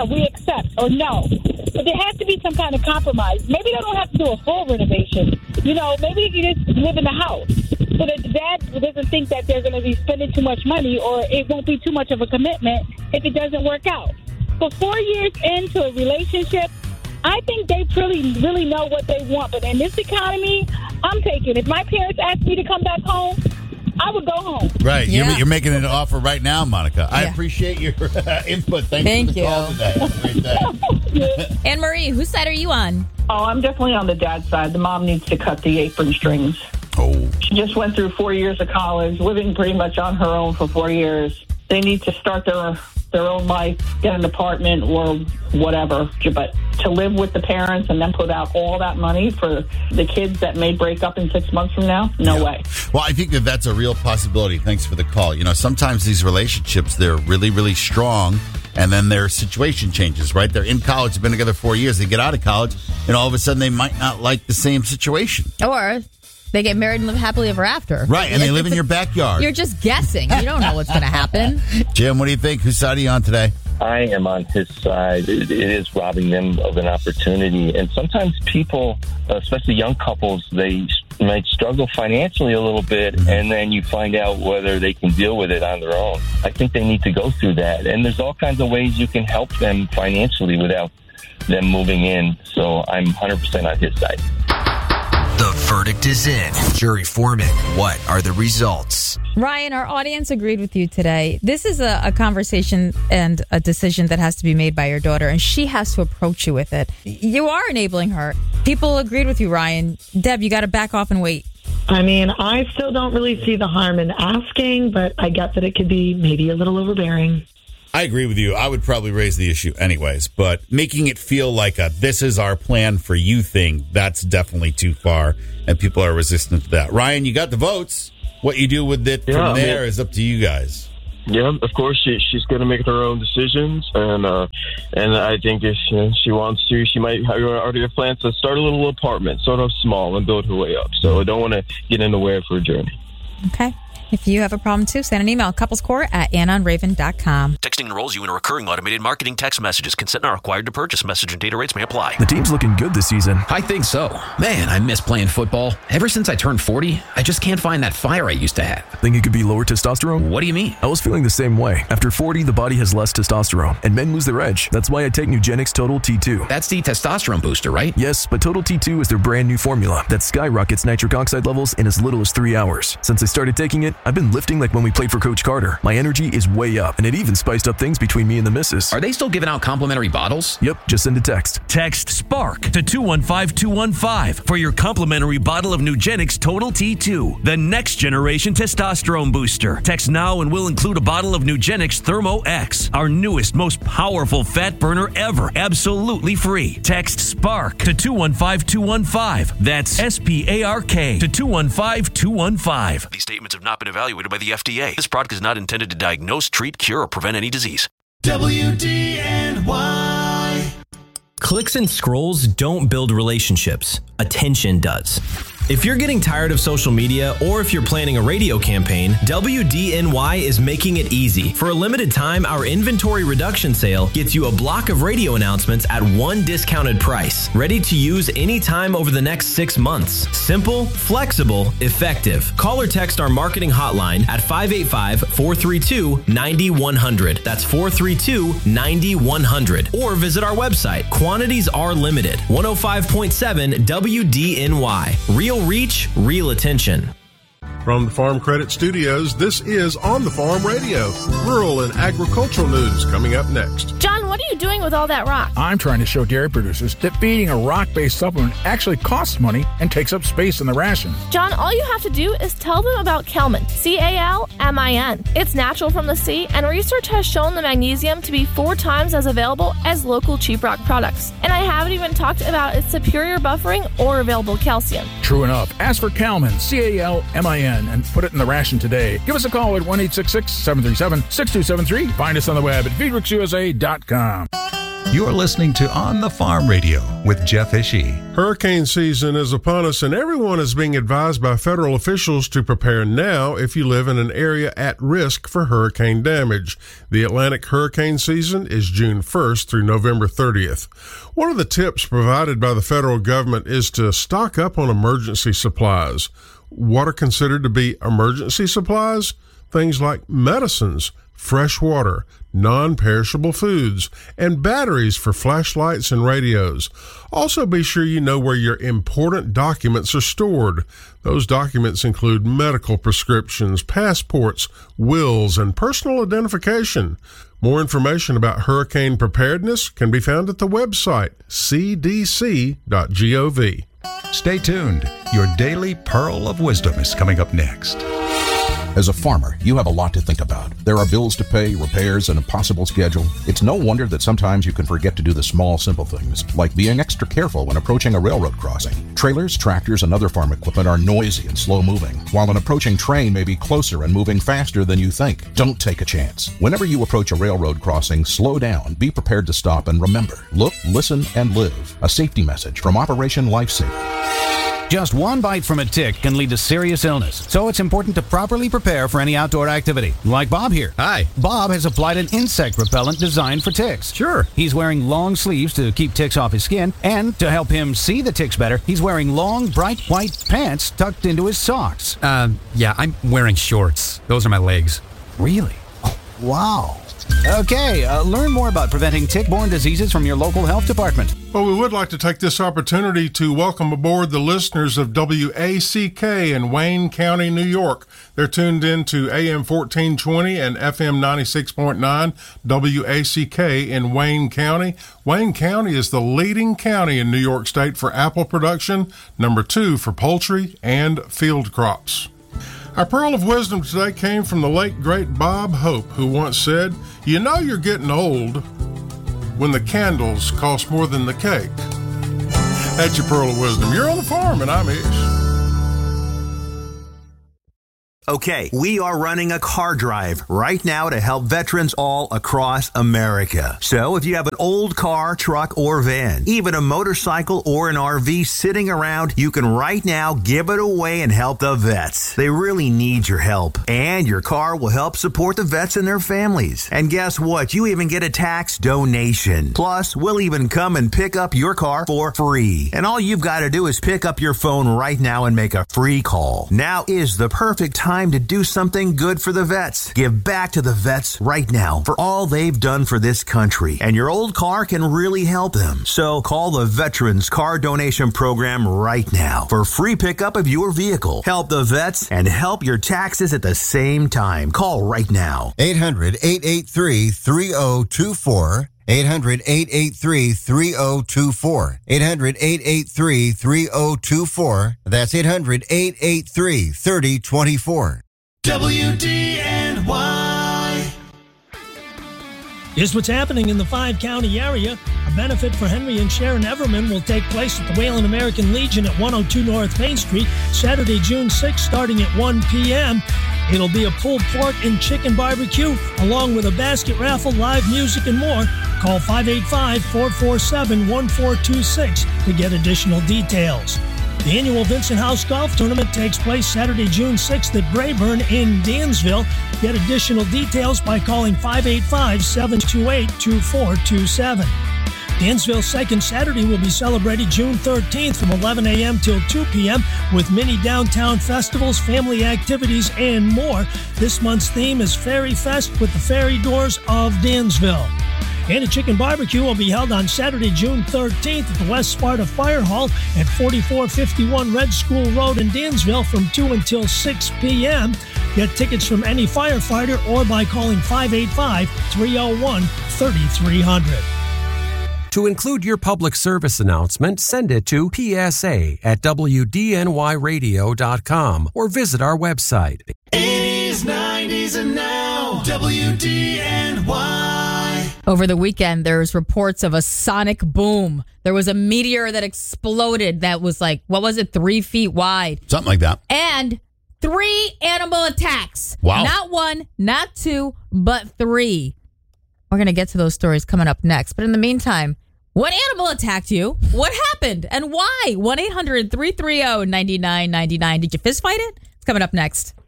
we accept, or no. But there has to be some kind of compromise. Maybe they don't have to do a full renovation. Maybe you just live in the house. So that the dad doesn't think that they're going to be spending too much money, or it won't be too much of a commitment if it doesn't work out. But 4 years into a relationship, I think they really know what they want. But in this economy, I'm taking. If my parents asked me to come back home, I would go home. Right. Yeah. You're making an offer right now, Monica. I appreciate your input. Thank you for the call today. Have a great day. Anne-Marie, whose side are you on? Oh, I'm definitely on the dad's side. The mom needs to cut the apron strings. Oh. She just went through 4 years of college, living pretty much on her own for 4 years. They need to start their own life, get an apartment or whatever. But to live with the parents and then put out all that money for the kids that may break up in 6 months from now, no way. Well, I think that's a real possibility. Thanks for the call. Sometimes these relationships, they're really, really strong, and then their situation changes, right? They're in college, they've been together 4 years, they get out of college, and all of a sudden they might not like the same situation. Or they get married and live happily ever after. Right, and they live in your backyard. You're just guessing. You don't know what's going to happen. Jim, what do you think? Whose side are you on today? I am on his side. It is robbing them of an opportunity. And sometimes people, especially young couples, they might struggle financially a little bit, and then you find out whether they can deal with it on their own. I think they need to go through that. And there's all kinds of ways you can help them financially without them moving in. So I'm 100% on his side. The verdict is in. Jury foreman, what are the results? Ryan, our audience agreed with you today. This is a conversation and a decision that has to be made by your daughter, and she has to approach you with it. You are enabling her. People agreed with you, Ryan. Deb, you got to back off and wait. I mean, I still don't really see the harm in asking, but I get that it could be maybe a little overbearing. I agree with you. I would probably raise the issue anyways, but making it feel like a this is our plan for you thing, that's definitely too far, and people are resistant to that. Ryan, you got the votes. What you do with it from there is up to you guys. Yeah, of course, she's going to make her own decisions, and I think if she wants to, she might already have plans to start a little apartment, sort of small, and build her way up. So I don't want to get in the way of her journey. Okay. If you have a problem, too, send an email, couplescore@annonraven.com. Texting enrolls you in a recurring automated marketing text messages. Consent not required to purchase. Message and data rates may apply. The team's looking good this season. I think so. Man, I miss playing football. Ever since I turned 40, I just can't find that fire I used to have. Think it could be lower testosterone? What do you mean? I was feeling the same way. After 40, the body has less testosterone, and men lose their edge. That's why I take Nugenix Total T2. That's the testosterone booster, right? Yes, but Total T2 is their brand new formula that skyrockets nitric oxide levels in as little as 3 hours. Since I started taking it, I've been lifting like when we played for Coach Carter. My energy is way up, and it even spiced up things between me and the missus. Are they still giving out complimentary bottles? Yep, just send a text. Text SPARK to 215-215 for your complimentary bottle of Nugenix Total T2, the next generation testosterone booster. Text now and we'll include a bottle of Nugenix Thermo X, our newest, most powerful fat burner ever, absolutely free. Text SPARK to 215-215. That's SPARK to 215-215. These statements have not been evaluated by the FDA. This product is not intended to diagnose, treat, cure, or prevent any disease. WDNY. Clicks and scrolls don't build relationships. Attention does. If you're getting tired of social media, or if you're planning a radio campaign, WDNY is making it easy. For a limited time, our inventory reduction sale gets you a block of radio announcements at one discounted price, ready to use anytime over the next 6 months. Simple, flexible, effective. Call or text our marketing hotline at 585-432-9100. That's 432-9100. Or visit our website. Quantities are limited. 105.7 WDNY. Real reach, real attention. From the Farm Credit Studios, this is On the Farm Radio. Rural and agricultural news coming up next. John, what are you doing with all that rock? I'm trying to show dairy producers that feeding a rock-based supplement actually costs money and takes up space in the ration. John, all you have to do is tell them about Calmin, CALMIN. It's natural from the sea, and research has shown the magnesium to be 4 times as available as local cheap rock products. And I haven't even talked about its superior buffering or available calcium. True enough. Ask for Calmin, CALMIN, and put it in the ration today. Give us a call at 1-866-737-6273. Find us on the web at feedworksusa.com. You're listening to On the Farm Radio with Jeff Ishii. Hurricane season is upon us, and everyone is being advised by federal officials to prepare now if you live in an area at risk for hurricane damage. The Atlantic hurricane season is June 1st through November 30th. One of the tips provided by the federal government is to stock up on emergency supplies. What are considered to be emergency supplies? Things like medicines, fresh water, non-perishable foods, and batteries for flashlights and radios. Also, be sure you know where your important documents are stored. Those documents include medical prescriptions, passports, wills, and personal identification. More information about hurricane preparedness can be found at the website cdc.gov. Stay tuned. Your daily pearl of wisdom is coming up next. As a farmer, you have a lot to think about. There are bills to pay, repairs, and a possible schedule. It's no wonder that sometimes you can forget to do the small, simple things, like being extra careful when approaching a railroad crossing. Trailers, tractors, and other farm equipment are noisy and slow-moving, while an approaching train may be closer and moving faster than you think. Don't take a chance. Whenever you approach a railroad crossing, slow down, be prepared to stop, and remember, look, listen, and live. A safety message from Operation Lifesaver. Just one bite from a tick can lead to serious illness, so it's important to properly prepare for any outdoor activity. Like Bob here. Hi. Bob has applied an insect repellent designed for ticks. Sure. He's wearing long sleeves to keep ticks off his skin, and to help him see the ticks better, he's wearing long, bright white pants tucked into his socks. Yeah, I'm wearing shorts. Those are my legs. Really? Oh, wow. Okay, learn more about preventing tick-borne diseases from your local health department. Well, we would like to take this opportunity to welcome aboard the listeners of WACK in Wayne County, New York. They're tuned in to AM 1420 and FM 96.9 WACK in Wayne County. Wayne County is the leading county in New York State for apple production, number 2 for poultry and field crops. Our pearl of wisdom today came from the late, great Bob Hope, who once said, "You know you're getting old when the candles cost more than the cake." That's your pearl of wisdom. You're on the farm, and I'm Ish. Okay, we are running a car drive right now to help veterans all across America. So if you have an old car, truck, or van, even a motorcycle or an RV sitting around, you can right now give it away and help the vets. They really need your help. And your car will help support the vets and their families. And guess what? You even get a tax donation. Plus, we'll even come and pick up your car for free. And all you've got to do is pick up your phone right now and make a free call. Now is the perfect time to do something good for the vets. Give back to the vets right now for all they've done for this country. And your old car can really help them. So call the Veterans Car Donation Program right now for free pickup of your vehicle. Help the vets and help your taxes at the same time. Call right now. 800-883-3024. 800-883-3024. 800-883-3024. That's 800-883-3024. WDNY. Here's what's happening in the 5-county area. A benefit for Henry and Sharon Everman will take place at the Wayland American Legion at 102 North Main Street, Saturday, June 6th, starting at 1 p.m. It'll be a pulled pork and chicken barbecue, along with a basket raffle, live music, and more. Call 585-447-1426 to get additional details. The annual Vincent House Golf Tournament takes place Saturday, June 6th at Brayburn in Dansville. Get additional details by calling 585-728-2427. Dansville's second Saturday will be celebrated June 13th from 11 a.m. till 2 p.m. with many downtown festivals, family activities, and more. This month's theme is Fairy Fest with the Fairy Doors of Dansville. And a chicken barbecue will be held on Saturday, June 13th at the West Sparta Fire Hall at 4451 Red School Road in Dansville from 2 until 6 p.m. Get tickets from any firefighter or by calling 585-301-3300. To include your public service announcement, send it to psa@wdnyradio.com or visit our website. 80s, 90s, and now, WDNY. Over the weekend, there's reports of a sonic boom. There was a meteor that exploded that was 3 feet wide? Something like that. And 3 animal attacks. Wow. Not 1, not 2, but 3. We're going to get to those stories coming up next. But in the meantime, what animal attacked you? What happened? And why? 1-800-330-9999. Did you fist fight it? It's coming up next.